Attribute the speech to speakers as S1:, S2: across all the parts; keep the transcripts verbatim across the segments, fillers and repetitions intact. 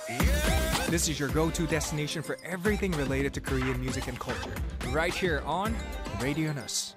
S1: This is your go-to destination for everything related to Korean music and culture. Right here on Radio Nus.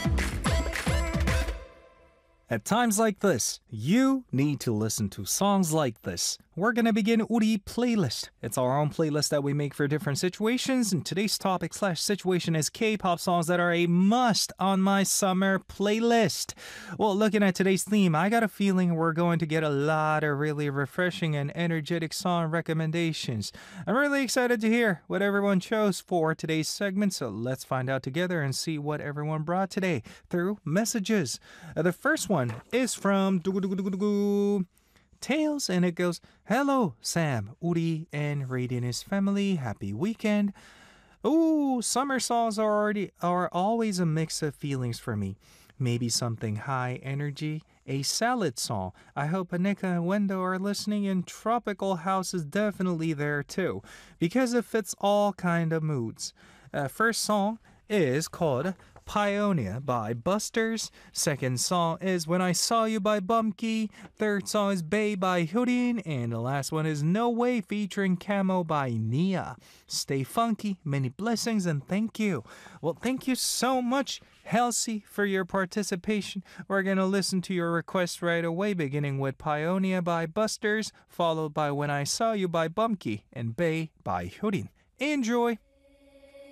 S1: At times like this, you need to listen to songs like this. We're gonna begin 우리 playlist. It's our own playlist that we make for different situations, and today's topic slash situation is K-pop songs that are a must on my summer playlist. Well, looking at today's theme, I got a feeling we're going to get a lot of really refreshing and energetic song recommendations. I'm really excited to hear what everyone chose for today's segment, so let's find out together and see what everyone brought today through messages. Uh, the first one is from Tails, and it goes, "Hello, Sam, Uri, and Radian's family. Happy weekend." Ooh, summer songs are already are always a mix of feelings for me. Maybe something high energy, a salad song. I hope Anika and Wendo are listening, and Tropical House is definitely there too, because it fits all kind of moods. Uh, first song is called Pioneer by Busters. Second song is When I Saw You by Bumkey. Third song is Bay by Hyurin. And the last one is No Way featuring Camo by Nia. Stay funky, many blessings, and thank you. Well, thank you so much, Halsey, for your participation. We're going to listen to your request right away, beginning with Pioneer by Busters, followed by When I Saw You by Bumkey, and Bay by Hyurin. Enjoy!